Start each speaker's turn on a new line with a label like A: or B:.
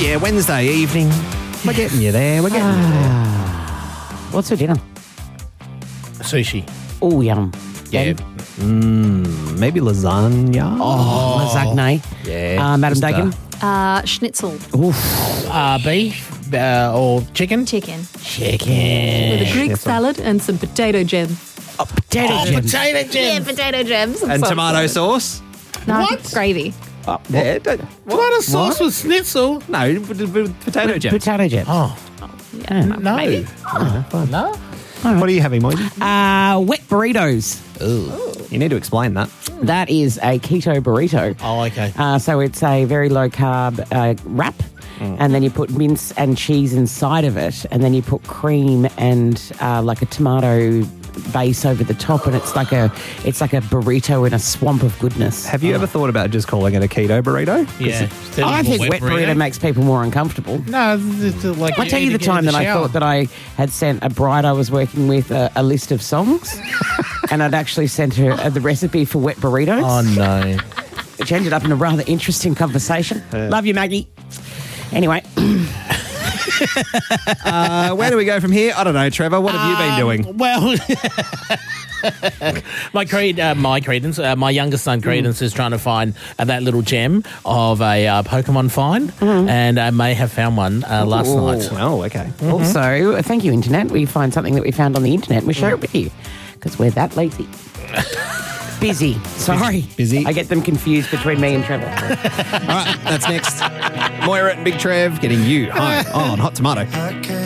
A: yeah, Wednesday evening. We're getting you there. We're getting you there.
B: What's for dinner?
C: Sushi.
B: Oh, yum.
A: Yeah.
B: Ben?
A: Maybe lasagna.
B: Oh, lasagne.
A: Yeah.
B: Madam
A: just,
B: Dakin?
D: Schnitzel.
C: Beef or chicken?
D: Chicken.
B: Chicken.
D: With a Greek salad and some potato gems.
B: Potato gems.
C: Potato
D: Yeah,
C: gems.
D: potato gems.
A: and tomato sauce.
D: No,
C: What?
D: Gravy.
A: Yeah.
C: Tomato sauce with schnitzel?
A: No, with potato chips.
B: Potato gems.
C: Oh,
D: Yeah,
C: no.
D: maybe.
C: No?
A: What are you having, Moisey?
B: Wet burritos.
A: You need to explain that.
B: That is a keto burrito.
C: Oh, okay.
B: So it's a very low carb wrap, and then you put mince and cheese inside of it, and then you put cream and like a tomato base over the top, and it's like a burrito in a swamp of goodness.
A: Have you ever thought about just calling it a keto burrito?
C: Yeah.
B: I think wet burrito makes people more uncomfortable.
C: No, it's like
B: I'll tell you the time that I thought that I had sent a bride I was working with a list of songs, and I'd actually sent her the recipe for wet burritos.
C: Oh, no.
B: Which ended up in a rather interesting conversation. Love you, Maggie. Anyway,
A: Where do we go from here? I don't know, Trevor. What have you been doing?
C: Well, my Credence, my youngest son Credence is trying to find that little gem of a Pokemon find, and I may have found one last night.
A: Oh, okay.
B: also, thank you, Internet. We find something that we found on the Internet and we share it with you because we're that lazy. Busy. Sorry.
A: Busy.
B: I get them confused between me and Trevor.
A: All right, that's next. Moira and Big Trev getting you home on Hot Tomato.
E: I can't